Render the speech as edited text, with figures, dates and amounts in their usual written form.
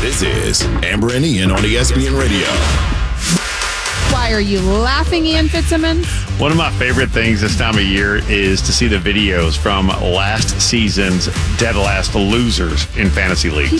This is Amber and Ian on ESPN Radio. Why are you laughing, Ian Fitzsimmons? One of my favorite things this time of year is to see the videos from last season's dead last losers in fantasy leagues.